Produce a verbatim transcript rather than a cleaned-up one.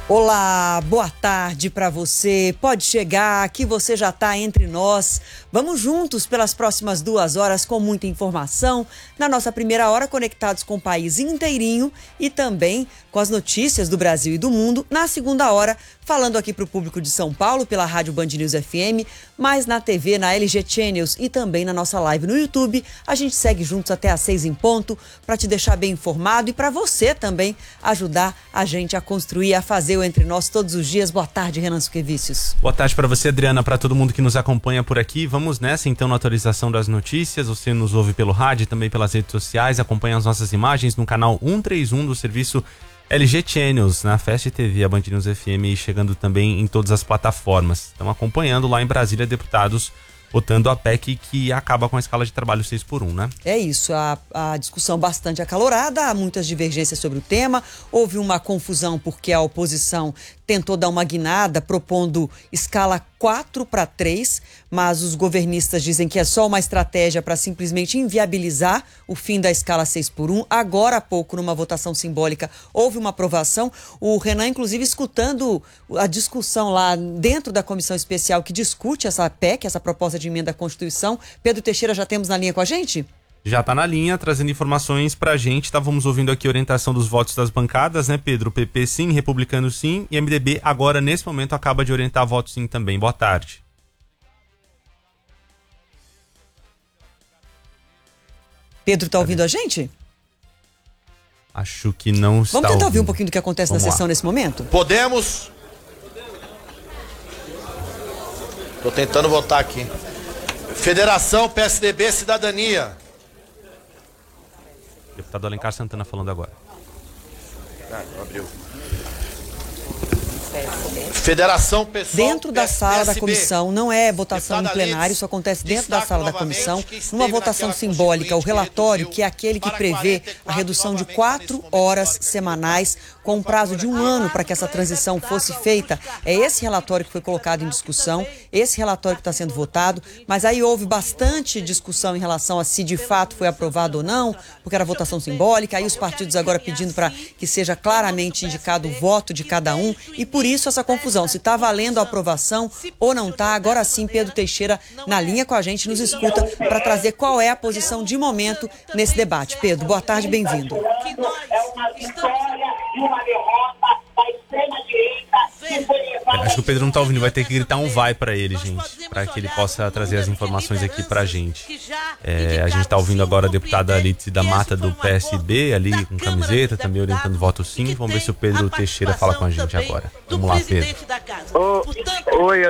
Olá, boa tarde para você. Pode chegar, que você já está entre nós. Vamos juntos pelas próximas duas horas com muita informação. Na nossa primeira hora, conectados com o país inteirinho e também com as notícias do Brasil e do mundo. Na segunda hora, falando aqui para o público de São Paulo pela Rádio Band News F M, mas na T V, na L G Channels e também na nossa live no YouTube. A gente segue juntos até às seis em ponto para te deixar bem informado e para você também ajudar a gente a construir, a fazer o Entre Nós todos os dias. Boa tarde, Renan Suquevicius. Boa tarde para você, Adriana, para todo mundo que nos acompanha por aqui. Vamos nessa, então, na atualização das notícias. Você nos ouve pelo rádio e também pelas redes sociais, acompanha as nossas imagens no canal cento e trinta e um do serviço L G Channels, na Fast T V, a Band News F M, e chegando também em todas as plataformas. Estão acompanhando lá em Brasília deputados votando a P E C que acaba com a escala de trabalho seis por um, né? É isso, a, a discussão bastante acalorada, há muitas divergências sobre o tema, houve uma confusão porque a oposição tentou dar uma guinada propondo escala quatro para três, mas os governistas dizem que é só uma estratégia para simplesmente inviabilizar o fim da escala seis por um. Agora há pouco, numa votação simbólica, houve uma aprovação. O Renan, inclusive, escutando a discussão lá dentro da comissão especial que discute essa P E C, essa proposta de emenda à Constituição. Pedro Teixeira, já temos na linha com a gente? Já está na linha, trazendo informações pra gente. Estávamos ouvindo aqui a orientação dos votos das bancadas, né, Pedro? P P sim, Republicano sim, e M D B agora, nesse momento, acaba de orientar voto sim também. Boa tarde. Pedro, tá ouvindo a gente? Acho que não está. Vamos tentar ouvindo. ouvir um pouquinho do que acontece Vamos na lá. sessão nesse momento? Podemos? Tô tentando votar aqui. Federação, P S D B, Cidadania. Deputado Alencar Santana falando agora. Ah, abriu. Federação, Pessoal, Dentro da sala da comissão, não é votação em plenário, isso acontece dentro da sala da comissão, numa votação simbólica, o relatório, que é aquele que prevê a redução de quatro horas semanais, com um prazo de um ano para que essa transição fosse feita. É esse relatório que foi colocado em discussão, esse relatório que está sendo votado, mas aí houve bastante discussão em relação a se de fato foi aprovado ou não, porque era votação simbólica, aí os partidos agora pedindo para que seja claramente indicado o voto de cada um, e por isso essa confusão, se está valendo a aprovação ou não está. Agora sim, Pedro Teixeira na linha com a gente, nos escuta para trazer qual é a posição de momento nesse debate. Pedro, boa tarde, bem-vindo. Acho que o Pedro não tá ouvindo, vai ter que gritar um vai pra ele, gente, para que ele possa trazer as informações aqui pra gente. É, a gente tá ouvindo agora a deputada Alice da Mata do P S B, ali com camiseta, também orientando voto sim. Vamos ver se o Pedro Teixeira fala com a gente agora. Vamos lá, Pedro. Oi,